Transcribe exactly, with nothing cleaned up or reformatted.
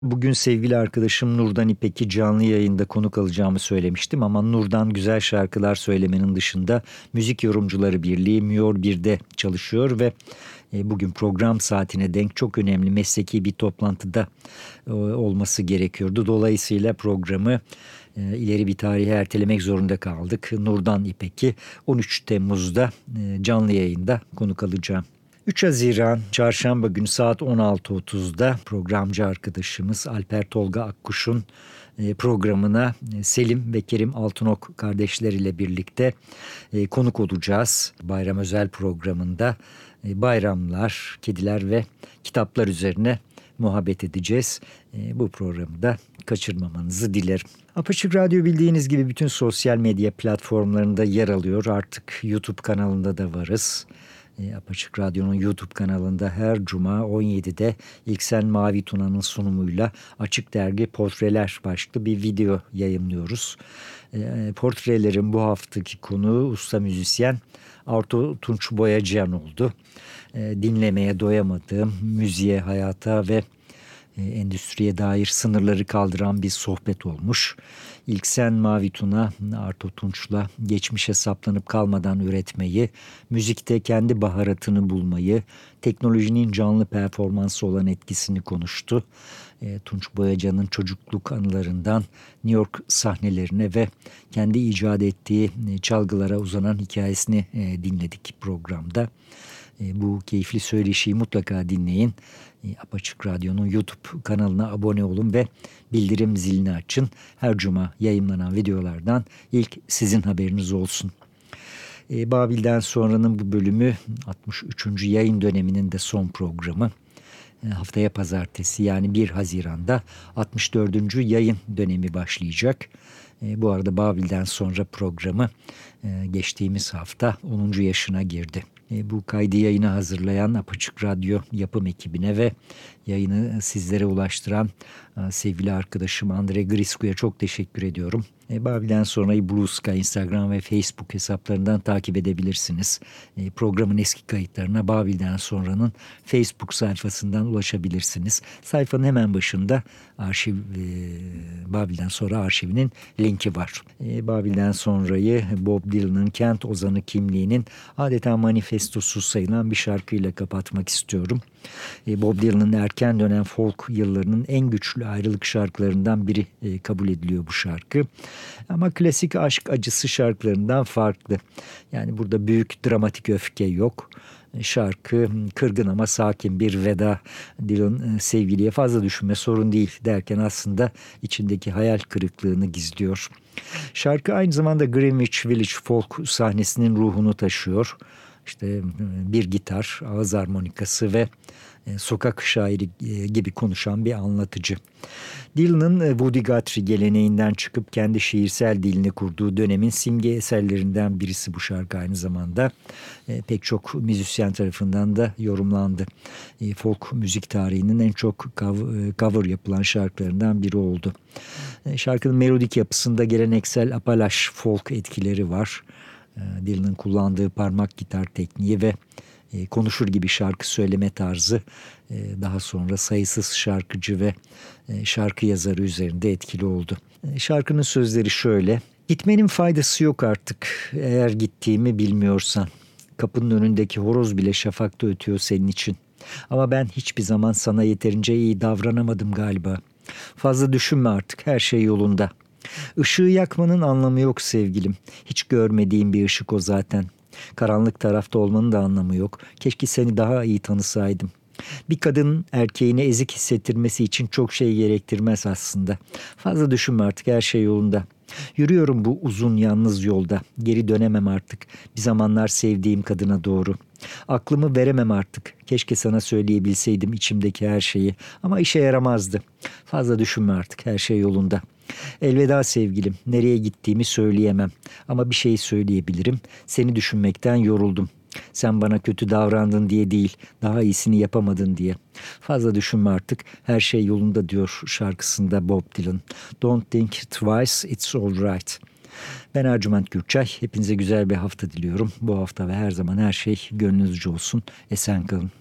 Bugün sevgili arkadaşım Nurdan İpek'i canlı yayında konuk alacağımı söylemiştim ama Nurdan güzel şarkılar söylemenin dışında Müzik Yorumcuları Birliği M Y O R bir'de çalışıyor ve e, bugün program saatine denk çok önemli mesleki bir toplantıda e, olması gerekiyordu. Dolayısıyla programı e, ileri bir tarihe ertelemek zorunda kaldık. Nurdan İpek'i on üç Temmuz'da e, canlı yayında konuk alacağım. üç Haziran Çarşamba günü saat on altı otuzda programcı arkadaşımız Alper Tolga Akkuş'un programına Selim ve Kerim Altınok kardeşleriyle birlikte konuk olacağız. Bayram özel programında bayramlar, kediler ve kitaplar üzerine muhabbet edeceğiz. Bu programı da kaçırmamanızı dilerim. Apaçık Radyo bildiğiniz gibi bütün sosyal medya platformlarında yer alıyor. Artık YouTube kanalında da varız. Apaçık Radyo'nun YouTube kanalında her cuma on yedide İlksen Mavi Tuna'nın sunumuyla Açık Dergi Portreler başlıklı bir video yayınlıyoruz. E, portrelerin bu haftaki konuğu usta müzisyen Arto Tunç Boyacıyan oldu. E, dinlemeye doyamadığım müziğe, hayata ve endüstriye dair sınırları kaldıran bir sohbet olmuş. İlksen Mavi Tuna, Arto Tunç'la geçmişe saplanıp kalmadan üretmeyi, müzikte kendi baharatını bulmayı, teknolojinin canlı performansı olan etkisini konuştu. E, Tunç Boyacı'nın çocukluk anılarından New York sahnelerine ve kendi icat ettiği çalgılara uzanan hikayesini e, dinledik programda. E, bu keyifli söyleşiyi mutlaka dinleyin. Apaçık Radyo'nun YouTube kanalına abone olun ve bildirim zilini açın. Her cuma yayınlanan videolardan ilk sizin haberiniz olsun. E, Babil'den sonranın bu bölümü altmış üçüncü yayın döneminin de son programı. E, haftaya pazartesi yani bir Haziran'da altmış dördüncü yayın dönemi başlayacak. E, bu arada Babil'den sonra programı e, geçtiğimiz hafta onuncu yaşına girdi. Bu kaydı yayını hazırlayan Apaçık Radyo yapım ekibine ve yayını sizlere ulaştıran sevgili arkadaşım Andre Grisku'ya çok teşekkür ediyorum. Babil'den sonrayı Blue Sky, Instagram ve Facebook hesaplarından takip edebilirsiniz. Programın eski kayıtlarına Babil'den sonranın Facebook sayfasından ulaşabilirsiniz. Sayfanın hemen başında arşiv, Babil'den sonra arşivinin linki var. Babil'den sonrayı Bob Dylan'ın kent ozanı kimliğinin adeta manifestosu sayılan bir şarkıyla kapatmak istiyorum. Bob Dylan'ın erken dönem folk yıllarının en güçlü ayrılık şarkılarından biri kabul ediliyor bu şarkı. Ama klasik aşk acısı şarkılarından farklı. Yani burada büyük dramatik öfke yok. Şarkı kırgın ama sakin bir veda. Dylan sevgiliye fazla düşünme sorun değil derken aslında içindeki hayal kırıklığını gizliyor. Şarkı aynı zamanda Greenwich Village folk sahnesinin ruhunu taşıyor. İşte bir gitar, ağız harmonikası ve sokak şairi gibi konuşan bir anlatıcı. Dylan'ın Woody Guthrie geleneğinden çıkıp kendi şiirsel dilini kurduğu dönemin simge eserlerinden birisi bu şarkı aynı zamanda. E, pek çok müzisyen tarafından da yorumlandı. E, folk müzik tarihinin en çok cover yapılan şarkılarından biri oldu. E, şarkının melodik yapısında geleneksel Apalaş folk etkileri var. E, Dylan'ın kullandığı parmak gitar tekniği ve konuşur gibi şarkı söyleme tarzı daha sonra sayısız şarkıcı ve şarkı yazarı üzerinde etkili oldu. Şarkının sözleri şöyle: "Gitmenin faydası yok artık eğer gittiğimi bilmiyorsan. Kapının önündeki horoz bile şafakta ötüyor senin için. Ama ben hiçbir zaman sana yeterince iyi davranamadım galiba. Fazla düşünme artık, her şey yolunda. Işığı yakmanın anlamı yok sevgilim. Hiç görmediğim bir ışık o zaten. Karanlık tarafta olmanın da anlamı yok. Keşke seni daha iyi tanısaydım. Bir kadının erkeğini ezik hissettirmesi için çok şey gerektirmez aslında. Fazla düşünme artık, her şey yolunda. Yürüyorum bu uzun yalnız yolda. Geri dönemem artık. Bir zamanlar sevdiğim kadına doğru. Aklımı veremem artık. Keşke sana söyleyebilseydim içimdeki her şeyi. Ama işe yaramazdı. Fazla düşünme artık, her şey yolunda. Elveda sevgilim, nereye gittiğimi söyleyemem. Ama bir şey söyleyebilirim. Seni düşünmekten yoruldum. Sen bana kötü davrandın diye değil, daha iyisini yapamadın diye. Fazla düşünme artık, her şey yolunda diyor şarkısında Bob Dylan. Don't think twice, it's all right. Ben Ercüment Gürçay. Hepinize güzel bir hafta diliyorum. Bu hafta ve her zaman her şey gönlünüzce olsun. Esen kalın.